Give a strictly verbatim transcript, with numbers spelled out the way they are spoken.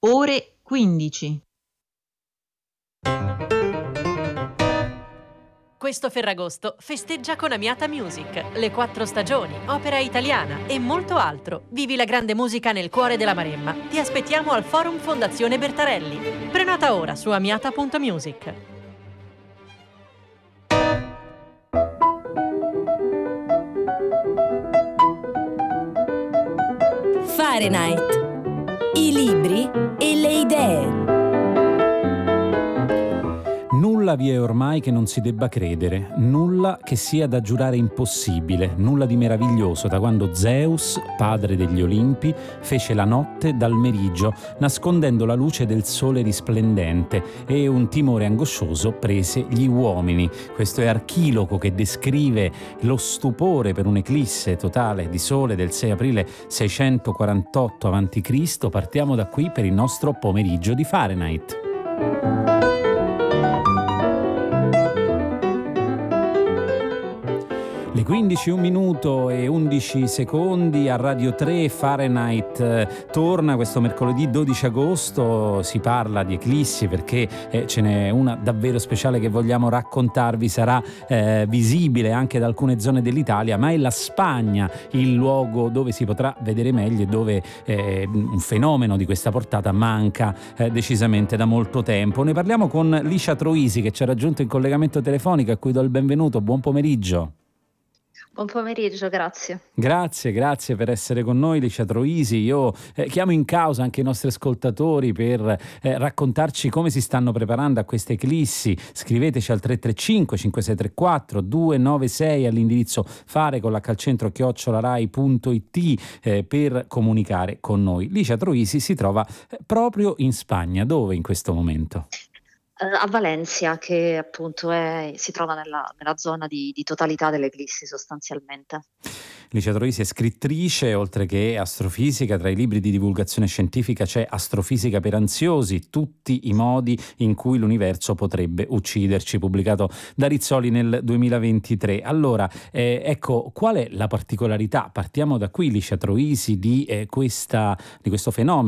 Ore quindici. Questo Ferragosto festeggia con Amiata Music, le quattro stagioni, opera italiana e molto altro. Vivi la grande musica nel cuore della Maremma. Ti aspettiamo al Forum Fondazione Bertarelli. Prenota ora su amiata punto music. Fahrenheit. I libri e le idee. Nulla vi è ormai che non si debba credere, nulla che sia da giurare impossibile, nulla di meraviglioso da quando Zeus, padre degli Olimpi, fece la notte dal meriggio, nascondendo la luce del sole risplendente, e un timore angoscioso prese gli uomini. Questo è Archiloco che descrive lo stupore per un'eclisse totale di sole del sei aprile seicentoquarantotto avanti Cristo Partiamo da qui per il nostro pomeriggio di Fahrenheit. Le quindici, un minuto e undici secondi a Radio tre. Fahrenheit eh, torna questo mercoledì dodici agosto. Si parla di eclissi perché eh, ce n'è una davvero speciale che vogliamo raccontarvi. Sarà eh, visibile anche da alcune zone dell'Italia, ma è la Spagna il luogo dove si potrà vedere meglio e dove eh, un fenomeno di questa portata manca eh, decisamente da molto tempo. Ne parliamo con Licia Troisi, che ci ha raggiunto in collegamento telefonico, a cui do il benvenuto. Buon pomeriggio. Buon pomeriggio, grazie. Grazie, grazie per essere con noi, Licia Troisi. Io eh, chiamo in causa anche i nostri ascoltatori per eh, raccontarci come si stanno preparando a queste eclissi. Scriveteci al tre tre cinque cinque sei tre quattro due nove sei all'indirizzo fare con l'H al centro chiocciolarai punto it eh, per comunicare con noi. Licia Troisi si trova eh, proprio in Spagna. Dove in questo momento? A Valencia, che appunto è, si trova nella, nella zona di, di totalità delle eclissi sostanzialmente. Licia Troisi è scrittrice, oltre che astrofisica. Tra i libri di divulgazione scientifica c'è Astrofisica per ansiosi, tutti i modi in cui l'universo potrebbe ucciderci, pubblicato da Rizzoli nel duemilaventitré. Allora, eh, ecco, qual è la particolarità? Partiamo da qui, Licia Troisi, di, eh, questa, di questo fenomeno